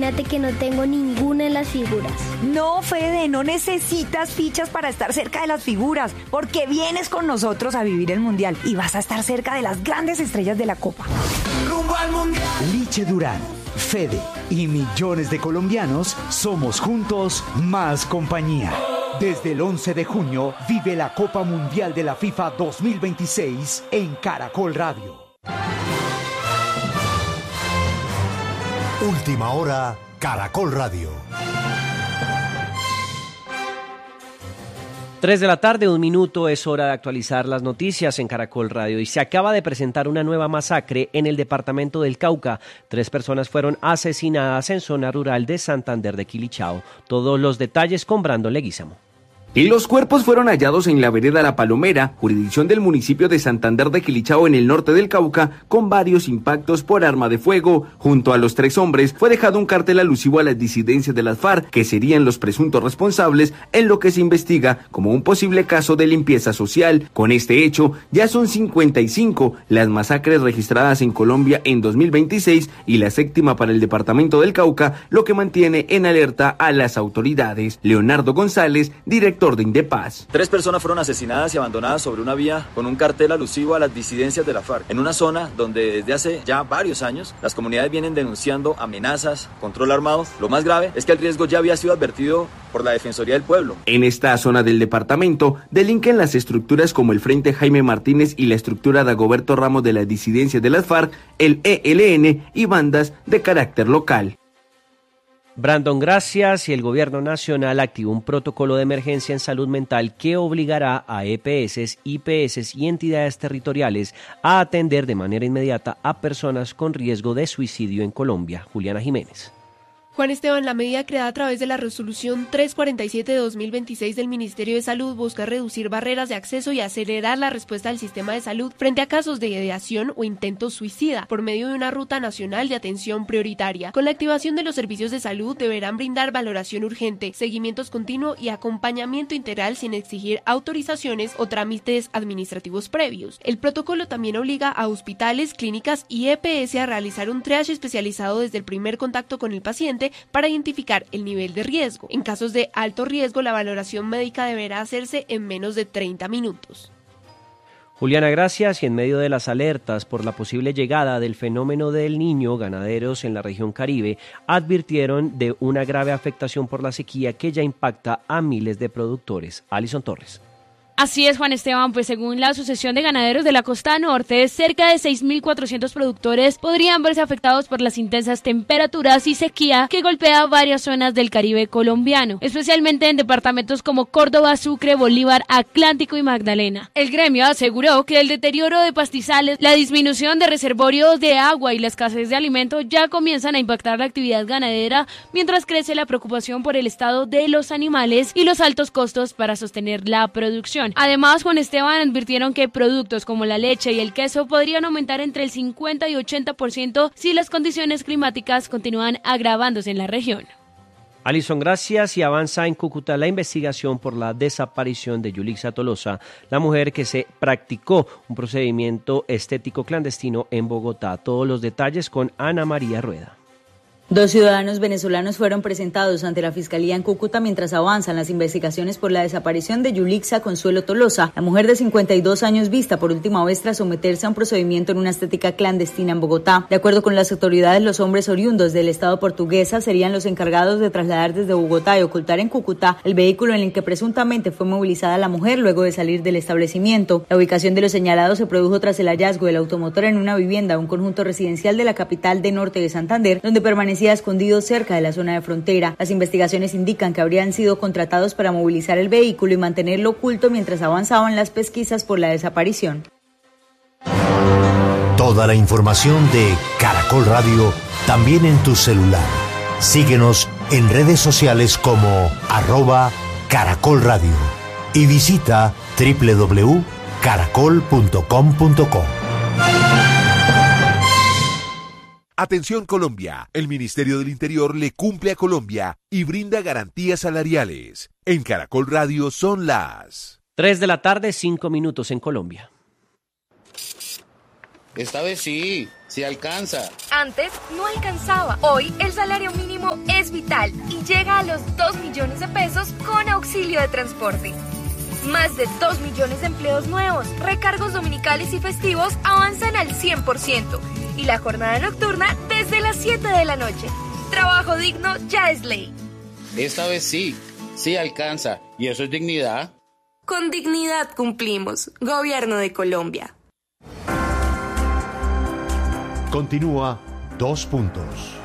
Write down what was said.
imagínate que no tengo ninguna de las figuras. No, Fede, no necesitas fichas para estar cerca de las figuras, porque vienes con nosotros a vivir el Mundial y vas a estar cerca de las grandes estrellas de la Copa. ¡Rumbo al Mundial! Liche Durán, Fede y millones de colombianos somos juntos más compañía. Desde el 11 de junio vive la Copa Mundial de la FIFA 2026 en Caracol Radio. Última hora, Caracol Radio. 3 de la tarde, 1 minuto, es hora de actualizar las noticias en Caracol Radio y se acaba de presentar una nueva masacre en el departamento del Cauca. 3 personas fueron asesinadas en zona rural de Santander de Quilichao. Todos los detalles con Brandon Leguízamo. Los cuerpos fueron hallados en la vereda La Palomera, jurisdicción del municipio de Santander de Quilichao en el norte del Cauca, con varios impactos por arma de fuego. Junto a los 3 hombres fue dejado un cartel alusivo a las disidencias de las FARC, que serían los presuntos responsables en lo que se investiga como un posible caso de limpieza social. Con este hecho, ya son 55 las masacres registradas en Colombia en 2026 y la 7ª para el departamento del Cauca, lo que mantiene en alerta a las autoridades. Leonardo González, director de Indepaz. 3 personas fueron asesinadas y abandonadas sobre una vía con un cartel alusivo a las disidencias de la FARC, en una zona donde desde hace ya varios años las comunidades vienen denunciando amenazas, control armado. Lo más grave es que el riesgo ya había sido advertido por la Defensoría del Pueblo. En esta zona del departamento delinquen las estructuras como el Frente Jaime Martínez y la estructura Dagoberto Ramos de las disidencias de las FARC, el ELN y bandas de carácter local. Brandon, gracias. Y el gobierno nacional activó un protocolo de emergencia en salud mental que obligará a EPS, IPS y entidades territoriales a atender de manera inmediata a personas con riesgo de suicidio en Colombia. Juliana Jiménez. Juan Esteban, la medida creada a través de la resolución 347 de 2026 del Ministerio de Salud busca reducir barreras de acceso y acelerar la respuesta del sistema de salud frente a casos de ideación o intento suicida por medio de una ruta nacional de atención prioritaria. Con la activación de los servicios de salud deberán brindar valoración urgente, seguimientos continuos y acompañamiento integral sin exigir autorizaciones o trámites administrativos previos. El protocolo también obliga a hospitales, clínicas y EPS a realizar un triage especializado desde el primer contacto con el paciente para identificar el nivel de riesgo. En casos de alto riesgo, la valoración médica deberá hacerse en menos de 30 minutos. Juliana, gracias. Y en medio de las alertas por la posible llegada del fenómeno del Niño, ganaderos en la región Caribe advirtieron de una grave afectación por la sequía que ya impacta a miles de productores. Alison Torres. Así es, Juan Esteban, pues según la Asociación de Ganaderos de la Costa Norte, cerca de 6.400 productores podrían verse afectados por las intensas temperaturas y sequía que golpea varias zonas del Caribe colombiano, especialmente en departamentos como Córdoba, Sucre, Bolívar, Atlántico y Magdalena. El gremio aseguró que el deterioro de pastizales, la disminución de reservorios de agua y la escasez de alimentos ya comienzan a impactar la actividad ganadera, mientras crece la preocupación por el estado de los animales y los altos costos para sostener la producción. Además, Juan Esteban, advirtieron que productos como la leche y el queso podrían aumentar entre el 50 y 80% si las condiciones climáticas continúan agravándose en la región. Alison, gracias. Y avanza en Cúcuta la investigación por la desaparición de Yulixa Tolosa, la mujer que se practicó un procedimiento estético clandestino en Bogotá. Todos los detalles con Ana María Rueda. 2 ciudadanos venezolanos fueron presentados ante la Fiscalía en Cúcuta mientras avanzan las investigaciones por la desaparición de Yulixa Consuelo Tolosa, la mujer de 52 años vista por última vez tras someterse a un procedimiento en una estética clandestina en Bogotá. De acuerdo con las autoridades, los hombres oriundos del estado portuguesa serían los encargados de trasladar desde Bogotá y ocultar en Cúcuta el vehículo en el que presuntamente fue movilizada la mujer luego de salir del establecimiento. La ubicación de los señalados se produjo tras el hallazgo del automotor en una vivienda, un conjunto residencial de la capital de norte de Santander, donde permanecía escondido cerca de la zona de frontera. Las investigaciones indican que habrían sido contratados para movilizar el vehículo y mantenerlo oculto mientras avanzaban las pesquisas por la desaparición. Toda la información de Caracol Radio también en tu celular. Síguenos en redes sociales como @Caracol Radio y visita www.caracol.com.co. Atención Colombia, el Ministerio del Interior le cumple a Colombia y brinda garantías salariales. En Caracol Radio son las 3 de la tarde, 5 minutos en Colombia. Esta vez sí alcanza. Antes no alcanzaba. Hoy el salario mínimo es vital y llega a los 2 millones de pesos con auxilio de transporte. Más de 2 millones de empleos nuevos, recargos dominicales y festivos avanzan al 100% y la jornada nocturna desde las 7 de la noche. Trabajo digno ya es ley. Esta vez sí alcanza. ¿Y eso es dignidad? Con dignidad cumplimos. Gobierno de Colombia. Continúa 2 puntos.